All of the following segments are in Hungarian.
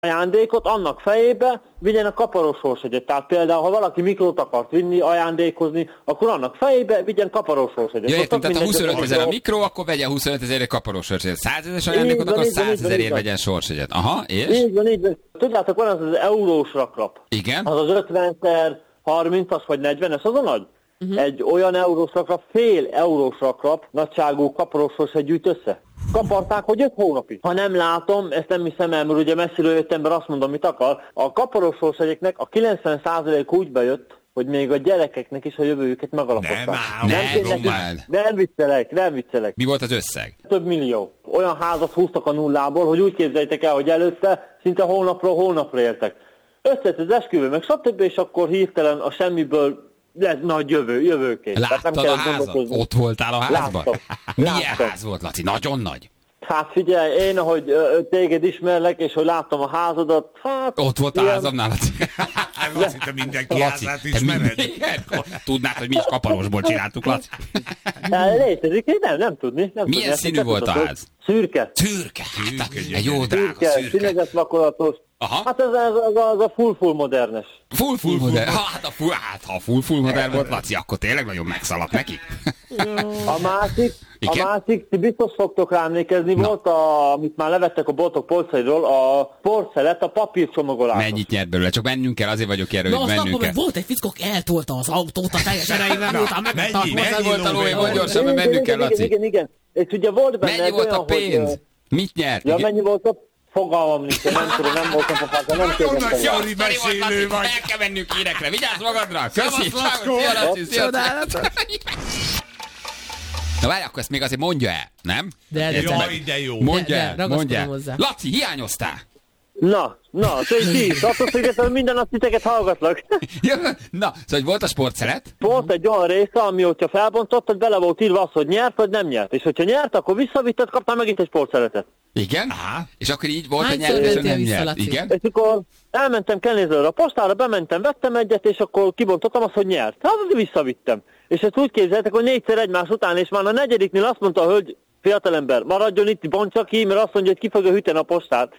ajándékot, annak fejébe vigyenek kaparós sorsegyet. Tehát például, ha valaki mikrót akart vinni, ajándékozni, akkor annak fejébe vigyen kaparós sorsegyet. Ja, értem, tehát ha 25 000 a mikró, akkor vegye 25 000 kaparós sorsegyet. 100 000-es ajándékot, akkor 100 000-ért vegyen sorsegyet. Aha, és? Így van. Tudjátok, van az eurós raklap. Igen. Az 50x30-as vagy 40-es, az a nagy. Egy olyan eurós raklap, fél eurós raklap nagyságú kaparós sorsegyet gyűjt össze. Kaparták, hogy 5 hónapig. Ha nem látom, ezt nem hiszem el, mert ugye messziről jöttem, azt mondom, mit akar. A kaparós sorsegyeknek a 90% úgy bejött, hogy még a gyerekeknek is a jövőjüket megalapozták. Nem viccelek. Mi volt az összeg? Több millió. Olyan házat húztak a nullából, hogy úgy képzeljétek el, hogy előtte szinte hónapról hónapra éltek. Összejött az esküvő, meg stb. És akkor hirtelen a semmiből lesz nagy jövőkép. Láttad a házat? Ott voltál a házban? Milyen ház volt, Laci? Nagyon nagy. Hát figyelj, én, ahogy téged ismerlek, és hogy láttam a házadat, hát... Ott volt a házamnál, Laci. Laci, te mindenki házát ismered. Tudnád, hogy mi is kaparosból csináltuk, Laci? Létezik, nem tudni. Milyen színű volt a ház? Szürke. Hát egy jó drága szürke. Színezett vakolatos. Aha. Hát ez a full modernes. Full modern. Hát ha full modern volt, Laci, akkor tényleg nagyon megszaladt neki. A másik, ti biztos fogtok rá emlékezni, volt, amit már levettek a boltok polcairól, a porcelet, a papírcsomagolás. Mennyit nyert belőle? Csak mennünk kell, azért vagyok erről, hogy mennünk kell. Volt egy fickó, eltolta az autót a teljes erejével, miután megmondta. Mennyi volt a lóvé, hogy gyorsan, mert mennünk kell, Laci. Igen. És ugye volt benne mennyi volt a pénz? Mit nyert? Ja, mennyi volt a... Fogalmam nincs, nem tudom, nem voltam papákkal, nem kérdeztem. Szori mesélő vagy. El kell mennünk hírekre, vigyázz magadra! Köszi! Szia, Laci! Na várj, akkor ezt még azért mondja el, nem? De jó. Mondja el. Laci, hiányoztál? Na, ti attól függetlenül minden nap titeket hallgatlak. Na, szóval hogy volt a sportszelet? Volt egy olyan része, ami, hogyha felbontottad, bele volt írva az, hogy nyert vagy nem nyert. És hogyha nyert, akkor visszavitted, kaptál megint egy sportszeletet. Igen? Aha. És akkor így volt a nyert és nem nyert. Igen? És akkor elmentem Kennézőre a postára, bementem, vettem egyet, és akkor kibontottam azt, hogy nyert. Hát visszavittem. És ezt úgy képzeltek, hogy 4-szer egymás után, és már a negyediknél azt mondta a hölgy, fiatalember, maradjon itt, bontsa ki, mert azt mondja, hogy ki fogja hűteni a postát.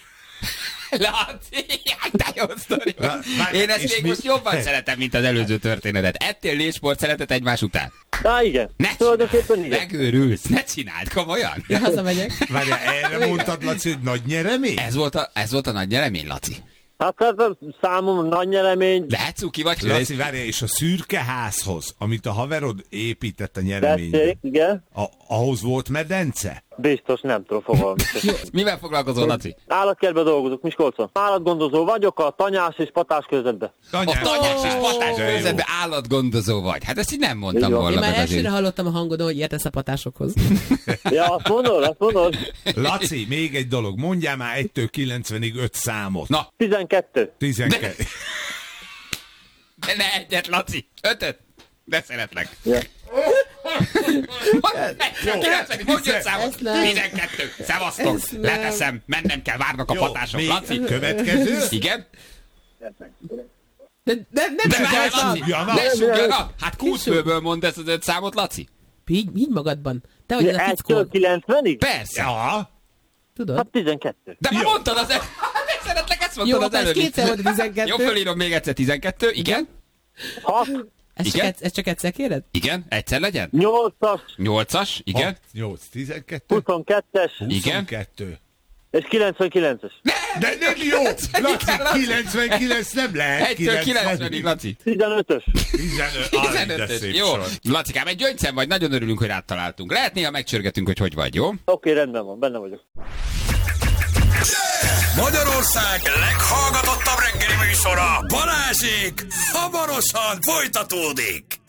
Laci, de jó sztori. Én ezt még most jobban szeretem, mint az előző történetet. Ettél 4 sportszeletet egymás után. Igen. Megőrülsz, ne csináld, komolyan. Hazamegyek. Várjál, erre mondtad, Laci, hogy nagy nyeremény? Ez volt a nagy nyeremény, Laci. Hát ez a számom nagy nyeremény. Lehet cuki vagy? Laci, várjál, és a szürke házhoz, amit a haverod épített a nyereményre. Tessék, igen. Ahhoz volt medence? Biztos, nem tudom fogalmi. Mivel foglalkozol, Laci? Állatkertben dolgozok, Miskolcon. Állatgondozó vagyok a tanyás és patás közöttben. A tanyás és patás közöttben állatgondozó vagy. Hát ezt így nem mondtam volna. Én már elsőre hallottam a hangodon, hogy értesz a patásokhoz. Ja, azt mondod. Laci, még egy dolog. Mondjál már 1-től 90-ig 5 számot. Na. 12. De ne egyet, Laci. 5-öt. De szeretlek. Ja. Mondj 5 számot. 12. Szevasztok. Leteszem. Mennem kell, várnak a patások. Laci. Következő. Igen. Ne súgjanak. Hát kulcsbőből mondd ezt az 5 számot, Laci. Így magadban. Te vagy a fickó. 1-től 90-ig? Persze. Ja. Tudod? Hát 12. De már mondtad az szeretlek, ezt mondtad az előbb. Jó, kétszer volt 12. Jó, fölírom még egyszer 12. Igen. 6. Ezt csak egyszer kéred? Igen, egyszer legyen? 8-as. 8-as, igen. 8, 12. 22-es. Igen. 22. És 99-es. De nem jó! Laci, 99 nem lehet. 1-től 90-ig, Laci. 15-ös. 15-ös. Jó. Lacikám, egy gyöngyszem vagy, nagyon örülünk, hogy rád találtunk. Lehet néha megcsörgetünk, hogy vagy, jó? Oké, rendben van, benne vagyok. Magyarország leghallgatottabb reggeli műsora, Balázsék, hamarosan folytatódik.